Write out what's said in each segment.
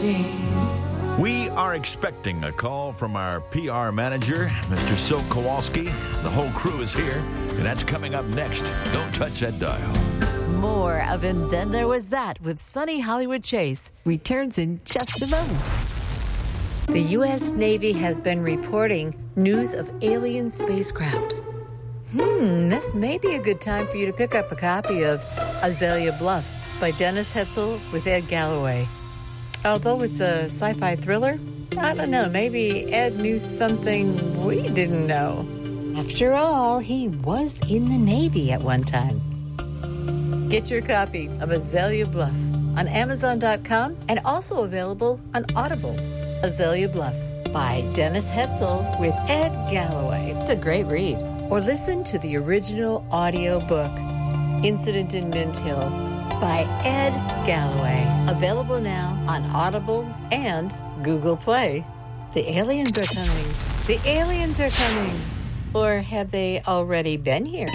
We are expecting a call from our PR manager, Mr. Sil Kowalski. The whole crew is here, and that's coming up next. Don't touch that dial. More of And Then There Was That with Sunny Hollywood Chase returns in just a moment. The U.S. Navy has been reporting news of alien spacecraft. This may be a good time for you to pick up a copy of Azalea Bluff by Dennis Hetzel with Ed Galloway. Although it's a sci-fi thriller, I don't know, maybe Ed knew something we didn't know. After all, he was in the Navy at one time. Get your copy of Azalea Bluff on Amazon.com and also available on Audible. Azalea Bluff by Dennis Hetzel with Ed Galloway. It's a great read. Or listen to the original audio book, Incident in Mint Hill by Ed Galloway. Available now on Audible and Google Play. The aliens are coming. The aliens are coming. Or have they already been here?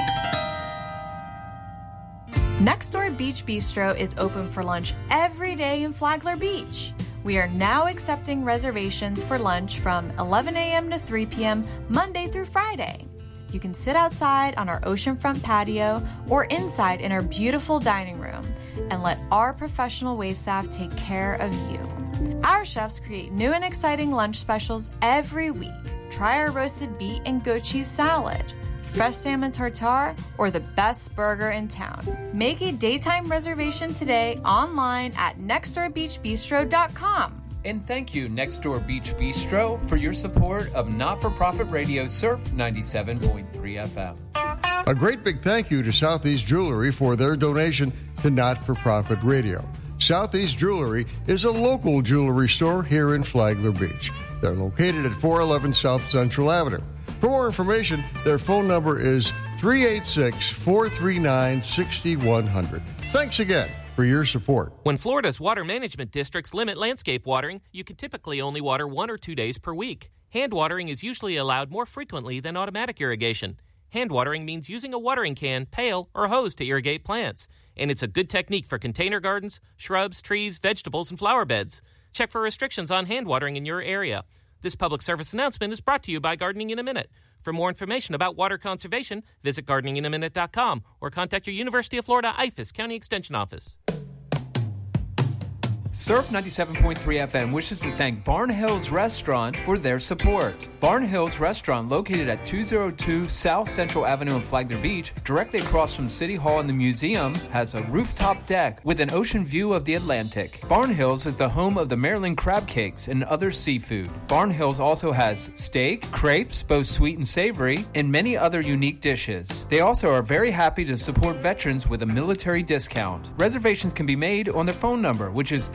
Next Door Beach Bistro is open for lunch every day in Flagler Beach. We are now accepting reservations for lunch from 11 a.m. to 3 p.m. Monday through Friday. You can sit outside on our oceanfront patio or inside in our beautiful dining room and let our professional waitstaff take care of you. Our chefs create new and exciting lunch specials every week. Try our roasted beet and goat cheese salad, fresh salmon tartare, or the best burger in town. Make a daytime reservation today online at nextdoorbeachbistro.com. And thank you, Next Door Beach Bistro, for your support of not-for-profit radio Surf 97.3 FM. A great big thank you to Southeast Jewelry for their donation to Not-for-Profit Radio. Southeast Jewelry is a local jewelry store here in Flagler Beach. They're located at 411 South Central Avenue. For more information, their phone number is 386-439-6100. Thanks again for your support. When Florida's water management districts limit landscape watering, you can typically only water 1 or 2 days per week. Hand watering is usually allowed more frequently than automatic irrigation. Hand watering means using a watering can, pail, or hose to irrigate plants. And it's a good technique for container gardens, shrubs, trees, vegetables, and flower beds. Check for restrictions on hand watering in your area. This public service announcement is brought to you by Gardening in a Minute. For more information about water conservation, visit gardeninginaminute.com or contact your University of Florida IFAS County Extension Office. Surf 97.3 FM wishes to thank Barn Hills Restaurant for their support. Barn Hills Restaurant, located at 202 South Central Avenue in Flagler Beach, directly across from City Hall and the museum, has a rooftop deck with an ocean view of the Atlantic. Barn Hills is the home of the Maryland crab cakes and other seafood. Barn Hills also has steak, crepes, both sweet and savory, and many other unique dishes. They also are very happy to support veterans with a military discount. Reservations can be made on their phone number, which is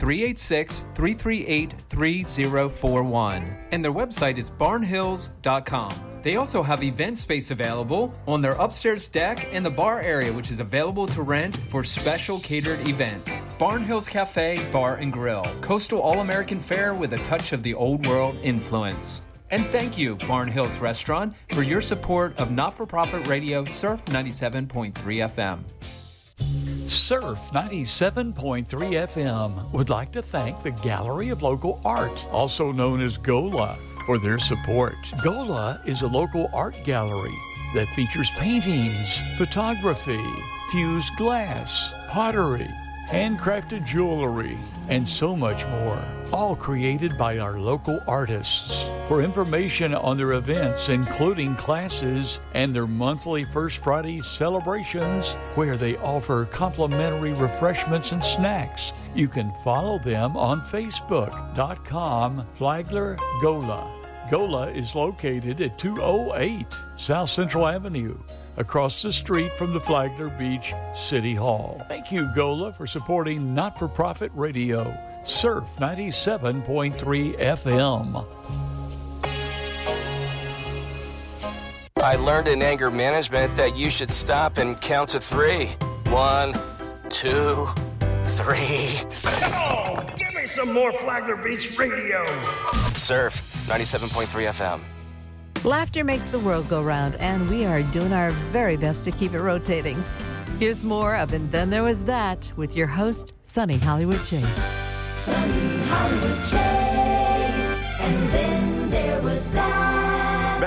386-338-3041. And their website is barnhills.com. They also have event space available on their upstairs deck and the bar area, which is available to rent for special catered events. Barn Hills Cafe, Bar and Grill. Coastal All-American fare with a touch of the old world influence. And thank you, Barn Hills Restaurant, for your support of not-for-profit radio Surf 97.3 FM. Surf 97.3 FM would like to thank the Gallery of Local Art, also known as GOLA, for their support. GOLA is a local art gallery that features paintings, photography, fused glass, pottery, handcrafted jewelry, and so much more, all created by our local artists. For information on their events, including classes and their monthly First Friday celebrations, where they offer complimentary refreshments and snacks, you can follow them on Facebook.com Flagler Gola. Gola is located at 208 South Central Avenue, across the street from the Flagler Beach City Hall. Thank you, Gola, for supporting not-for-profit radio, Surf 97.3 FM. I learned in anger management that you should stop and count to 3. 1, 2, 3. Oh, give me some more Flagler Beach radio. Surf 97.3 FM. Laughter makes the world go round, and we are doing our very best to keep it rotating. Here's more of And Then There Was That with your host, Sunny Hollywood Chase. Sunny Hollywood Chase.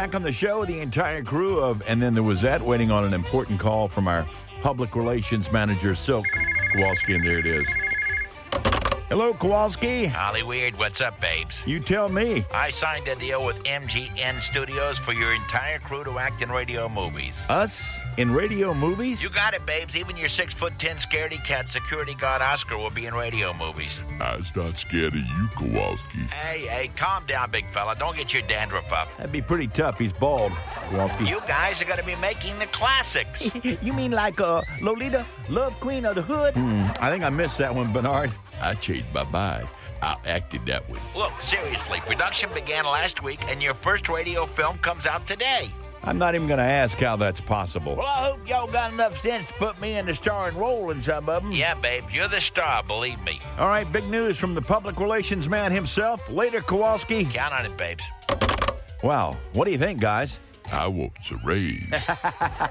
back on the show, the entire crew of And Then There Was That, waiting on an important call from our public relations manager, Silk Kowalski, and there it is. Hello, Kowalski. Hollyweird, what's up, babes? You tell me. I signed a deal with MGM Studios for your entire crew to act in radio movies. Us? In radio movies? You got it, babes. Even your 6'10" scaredy cat security guard Oscar will be in radio movies. I was not scared of you, Kowalski. Hey, calm down, big fella. Don't get your dandruff up. That'd be pretty tough. He's bald, Kowalski. You guys are going to be making the classics. You mean like Lolita, Love Queen of the Hood? I think I missed that one, Bernard. I changed my mind. I acted that way. Look, seriously, production began last week, and your first radio film comes out today. I'm not even going to ask how that's possible. Well, I hope y'all got enough sense to put me in the starring role in some of them. Yeah, babe, you're the star, believe me. All right, big news from the public relations man himself. Later, Kowalski. Count on it, babes. Wow, what do you think, guys? I want a raise.